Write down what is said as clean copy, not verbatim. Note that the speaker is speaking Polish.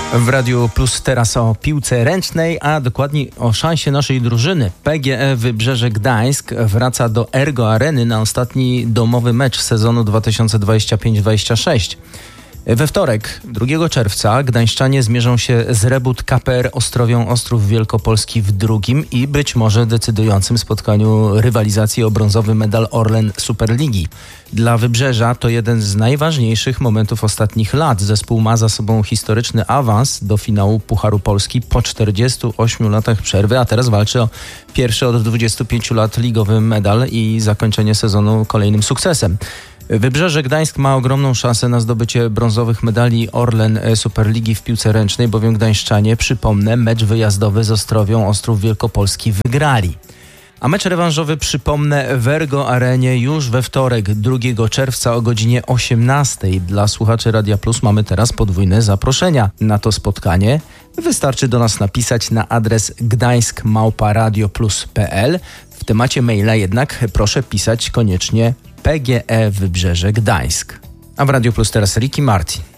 W Radiu Plus teraz o piłce ręcznej, a dokładniej o szansie naszej drużyny. PGE Wybrzeże Gdańsk wraca do Ergo Areny na ostatni domowy mecz sezonu 2025-26. We wtorek, 2 czerwca, gdańszczanie zmierzą się z Rebut KPR Ostrowią Ostrów Wielkopolski w drugim i być może decydującym spotkaniu rywalizacji o brązowy medal Orlen Superligi. Dla Wybrzeża to jeden z najważniejszych momentów ostatnich lat. Zespół ma za sobą historyczny awans do finału Pucharu Polski po 48 latach przerwy, a teraz walczy o pierwszy od 25 lat ligowy medal i zakończenie sezonu kolejnym sukcesem. Wybrzeże Gdańsk ma ogromną szansę na zdobycie brązowych medali Orlen Superligi w piłce ręcznej, bowiem gdańszczanie, przypomnę, mecz wyjazdowy z Ostrowią Ostrów Wielkopolski wygrali. A mecz rewanżowy, przypomnę, w Ergo Arenie już we wtorek, 2 czerwca o godzinie 18. Dla słuchaczy Radia Plus mamy teraz podwójne zaproszenia na to spotkanie. Wystarczy do nas napisać na adres gdańsk@radioplus.pl. W temacie maila jednak proszę pisać koniecznie PGE Wybrzeże Gdańsk. A w Radio Plus teraz Ricky Martin.